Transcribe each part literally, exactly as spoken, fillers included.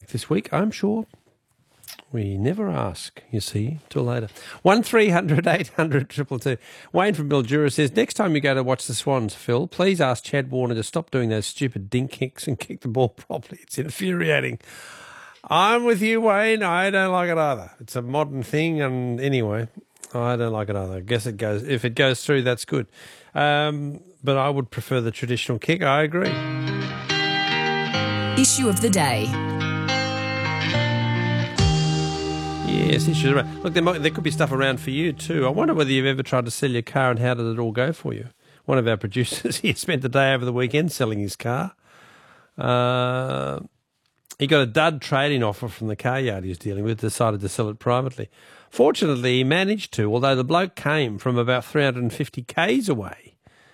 this week? I'm sure. We never ask, you see, till later. one three hundred eight hundred two two two. Wayne from Mildura says, next time you go to watch the Swans, Phil, please ask Chad Warner to stop doing those stupid dink kicks and kick the ball properly. It's infuriating. I'm with you, Wayne. I don't like it either. It's a modern thing, and anyway, I don't like it either. I guess it goes. If it goes through, that's good. Um, but I would prefer the traditional kick. I agree. Issue of the day. Yes, issues around. Look, there, might, there could be stuff around for you too. I wonder whether you've ever tried to sell your car and how did it all go for you? One of our producers, he spent the day over the weekend selling his car. Uh, he got a dud trading offer from the car yard he was dealing with, decided to sell it privately. Fortunately, he managed to, although the bloke came from about three hundred fifty kays away.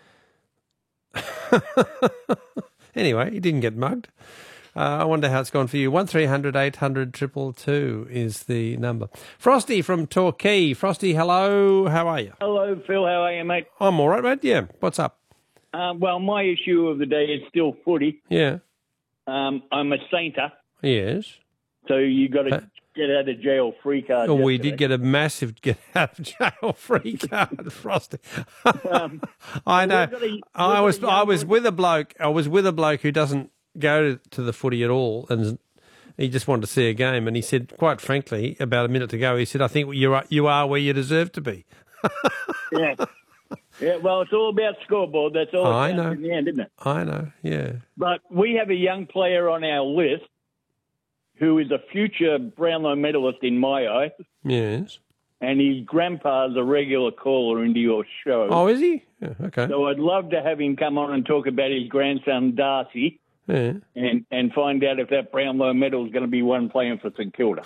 Anyway, he didn't get mugged. Uh, I wonder how it's gone for you. one three hundred eight hundred two two two is the number. Frosty from Torquay. Frosty, hello. How are you? Hello, Phil. How are you, mate? I'm all right, mate. Yeah. What's up? Uh, well, my issue of the day is still footy. Yeah. Um, I'm a sainter, Yes. so you got to Uh, get out of jail free card. Oh, we yesterday. did get a massive get out of jail free card, Frosty. Um, I know. we've got a- we've I got was a I young was one- with a bloke. I was with a bloke who doesn't go to the footy at all, and he just wanted to see a game. And he said, quite frankly, about a minute to go, he said, "I think you are you are where you deserve to be." Yeah. Yeah, well, it's all about scoreboard. That's all I it counts know. in the end, isn't it? I know. Yeah. But we have a young player on our list who is a future Brownlow medalist in my eyes, Yes. and his grandpa's a regular caller into your show. Oh, is he? Yeah, okay. So I'd love to have him come on and talk about his grandson, Darcy. Yeah. And, and find out if that Brownlow medal is going to be one playing for St Kilda.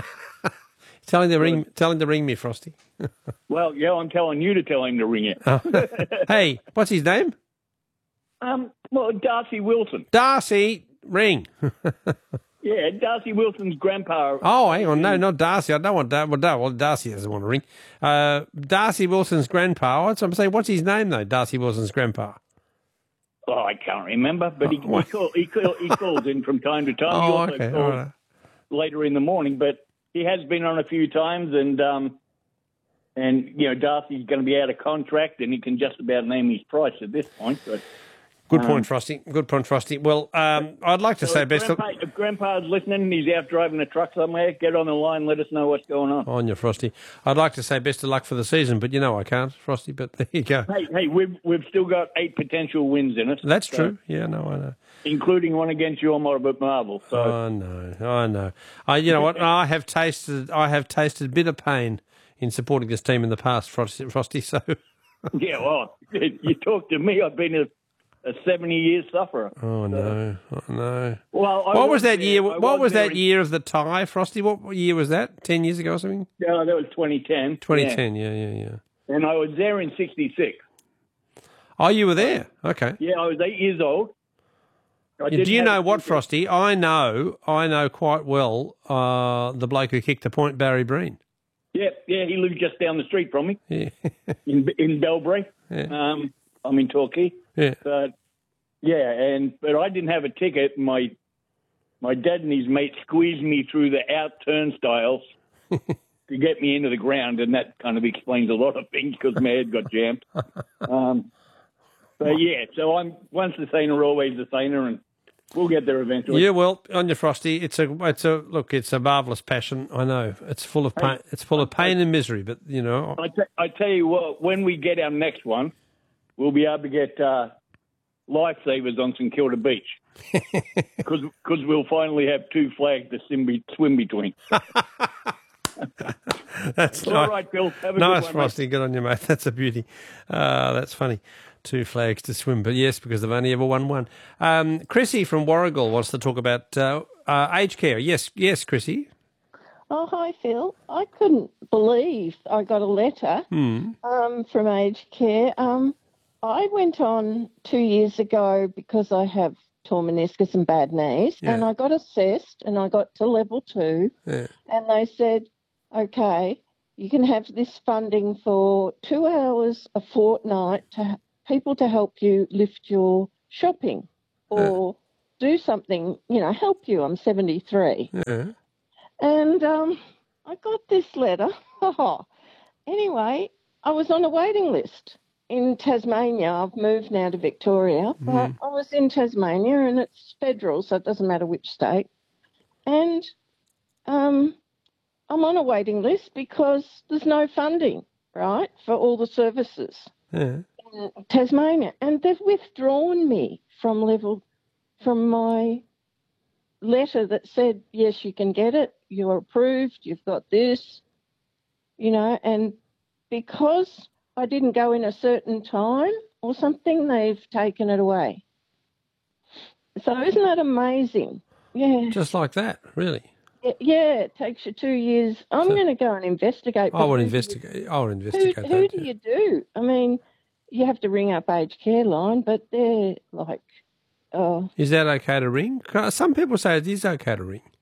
Tell him to ring. Tell him to ring me, Frosty. Well, yeah, I'm telling you to tell him to ring it. Oh. Hey, what's his name? Um, well, Darcy Wilson. Darcy. Ring. Yeah, Darcy Wilson's grandpa. Oh, hang on. No, not Darcy. I don't want that. Well, no, well, Darcy doesn't want to ring. Uh, Darcy Wilson's grandpa. What's I'm saying? What's his name though? Darcy Wilson's grandpa. Oh, I can't remember, but he, Oh, he, call, he, call, he calls in from time to time. he Oh, also okay. calls All right. later in the morning, but he has been on a few times, and um, and you know Darcy's going to be out of contract, and he can just about name his price at this point. But Good um, point, Frosty. Good point, Frosty. Well, um, I'd like to so say if best Grandpa, if Grandpa's listening, and he's out driving a truck somewhere. Get on the line. Let us know what's going on. on you, Frosty. I'd like to say best of luck for the season, but you know I can't, Frosty. But there you go. Hey, hey, we've we've still got eight potential wins in it. That's so- true. Yeah, no, I know. including one against your Morbid Marvel. So I know. I know. I, you know what? I have tasted. I have tasted a bit of pain in supporting this team in the past, Frosty. Frosty so. yeah, well, you talk to me. I've been a, a seventy year sufferer. Oh no! Oh no! Well, I What was that there- year? I What was there that in- year of the tie, Frosty? What year was that? Ten years ago or something? Yeah, that was twenty ten. Twenty ten. Yeah, yeah, yeah. Yeah. And I was there in sixty-six. Oh, you were there. Okay. Yeah, I was eight years old. I Yeah, didn't do you have know a what, ticket. Frosty? I know. I know quite well uh, the bloke who kicked the point, Barry Breen. Yeah, yeah, he lived just down the street from me Yeah. in in Belbray. Yeah. Um, I'm in Torquay. Yeah. But yeah, and but I didn't have a ticket. My my dad and his mate squeezed me through the out turnstiles to get me into the ground, and that kind of explains a lot of things because my head got jammed. Um, but yeah, so I'm once the saner, always the saner, and we'll get there eventually. Yeah, well, on your Frosty, it's a, it's a look. It's a marvelous passion. I know it's full of pain. It's full of pain and misery, but you know, I, t- I tell you what, when we get our next one, we'll be able to get uh, lifesavers on St Kilda Beach because we'll finally have two flags to swim, be- swim between. that's All nice. right, Bill. Have a Nice, good one, Frosty. Good on you, mate. That's a beauty. Uh, that's funny. Two flags to swim, but yes, because they've only ever won one. Um, Chrissy from Warrigal wants to talk about uh, uh, aged care. Yes, yes, Chrissy. Oh, hi, Phil. I couldn't believe I got a letter Hmm. um, from Aged Care. Um, I went on two years ago because I have torn meniscus and bad knees, Yeah. and I got assessed and I got to level two, Yeah. and they said, okay, you can have this funding for two hours a fortnight to people to help you lift your shopping or do something, you know, help you. I'm seventy-three. Yeah. And um, I got this letter. Anyway, I was on a waiting list in Tasmania. I've moved now to Victoria, but Mm. I was in Tasmania and it's federal, so it doesn't matter which state. And um, I'm on a waiting list because there's no funding, right, for all the services Yeah. in Tasmania. And they've withdrawn me from level, from my letter that said, yes, you can get it, you're approved, you've got this, you know, and because I didn't go in a certain time or something, they've taken it away. So isn't that amazing? Yeah. Just like that, really. Yeah, it takes you two years. I'm So- going to go and investigate. I but would who do investigate. I would you- investigate Who, that. who do yeah. you do? I mean, you have to ring up aged care line, but they're like, oh, Is that okay to ring? Some people say it is okay to ring.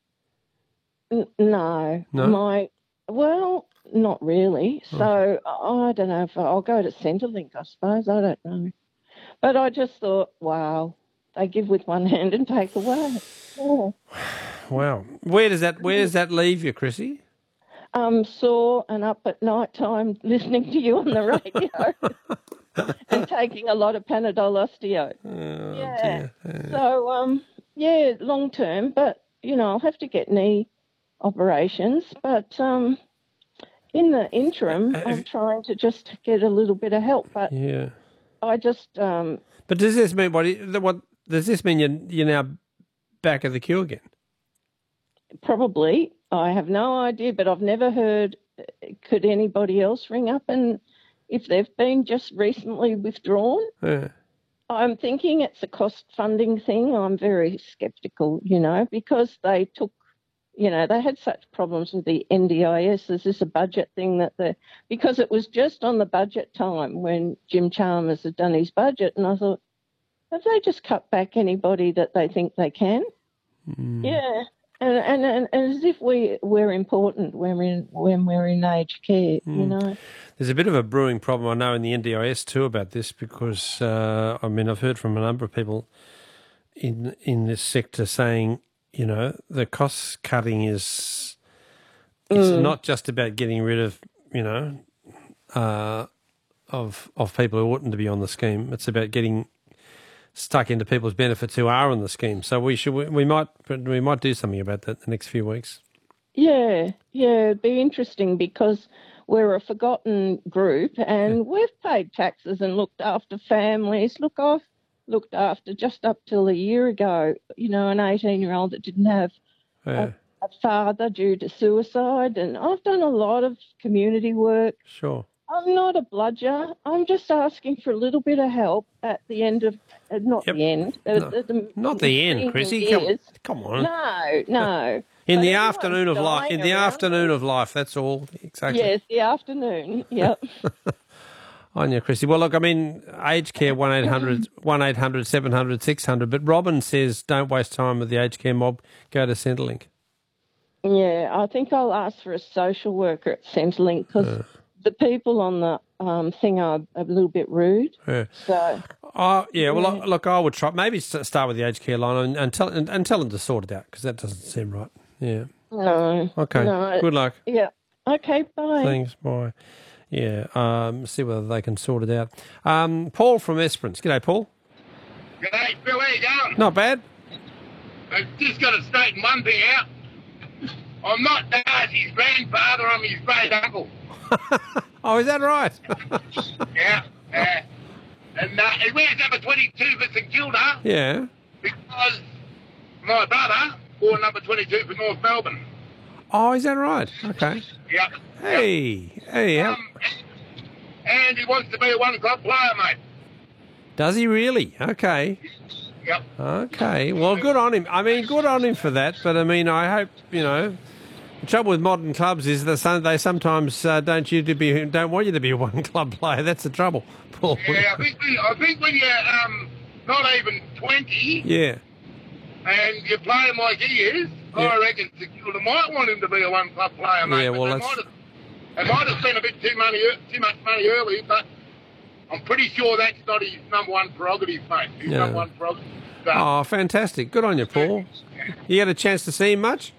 n- no. No? My, well, not really. So I don't know if I'll go to Centrelink, I suppose. I don't know. But I just thought, wow, they give with one hand and take away. Yeah. Wow. Where does that Where does that leave you, Chrissy? I'm sore and up at night time listening to you on the radio and taking a lot of Panadol Osteo. Oh, Yeah. dear. So, um, yeah, long term, but, you know, I'll have to get knee operations. But um, in the interim, Uh, I'm trying to just get a little bit of help. But Yeah. I just, um, But does this mean what? What does this mean? You're, you're now back at the queue again? probably, I have no idea, but I've never heard, could anybody else ring up and if they've been just recently withdrawn? Yeah. I'm thinking it's a cost funding thing. I'm very sceptical, you know, because they took, you know, they had such problems with the N D I S. Is this a budget thing that they, because it was just on the budget time when Jim Chalmers had done his budget, and I thought, have they just cut back anybody that they think they can? Mm. Yeah. And, and, and, and as if we, we're important when we're in, when we're in aged care, Mm. you know. There's a bit of a brewing problem, I know, in the N D I S too about this because, uh, I mean, I've heard from a number of people in in this sector saying, you know, the cost cutting is it's Mm. not just about getting rid of, you know, uh, of of people who oughtn't to be on the scheme. It's about getting stuck into people's benefits who are on the scheme. So we should we, we might we might do something about that in the next few weeks. Yeah, yeah, it'd be interesting because we're a forgotten group and we've paid taxes and looked after families. Look, I've looked after just up till a year ago, you know, an eighteen-year-old that didn't have Yeah, a father due to suicide, and I've done a lot of community work. sure. I'm not a bludger. I'm just asking for a little bit of help at the end of, uh, not Yep. the end. uh, No, the, the, Not the end, intervening Chrissy. Come, years. come on. No, no. In But the everyone's afternoon of life. dying In the around afternoon me. of life. That's all. Exactly. Yes, the afternoon. Yep. On you, Chrissy. Well, look, I mean, aged care one eight hundred one eight hundred seven hundred six hundred. But Robin says, don't waste time with the aged care mob. Go to Centrelink. Yeah, I think I'll ask for a social worker at Centrelink because the people on the um, thing are a little bit rude. Yeah. So, Oh, yeah. Well, Yeah. I- look, I would try. Maybe s- start with the aged care line and, and tell and, and tell them to sort it out because that doesn't seem right. Yeah. no. Okay. No. Good luck. Yeah. Okay, bye. Thanks. Bye. Yeah. Um, see whether they can sort it out. Um, Paul from Esperance. G'day, Paul. G'day, Phil, how you going? Not bad. I've just got to straighten one thing out. I'm not Darcy's grandfather, I'm his great uncle. Oh, is that right? Yeah. Uh, and uh, he wears number twenty-two for St Kilda yeah. because my brother wore number twenty-two for North Melbourne. Oh, is that right? Okay. Yep. Hey, hey, how, Um, and he wants to be a one-club player, mate. does he really? Okay. Yep. Okay. Well, good on him. I mean, good on him for that. But I mean, I hope you know. The trouble with modern clubs is that some, they sometimes uh, don't you to be don't want you to be a one club player. That's the trouble, Paul. Yeah, I think, I think when you're um, not even twenty Yeah. and you're playing like he is, Yeah. I reckon St Kilda might want him to be a one-club player, mate. Yeah, but well, they that's- might have, they might have spent a bit too money, too much money early, but I'm pretty sure that's not his number one prerogative, mate. His No. number one prerogative. So, Oh, fantastic. Good on you, Paul. You had a chance to see him much?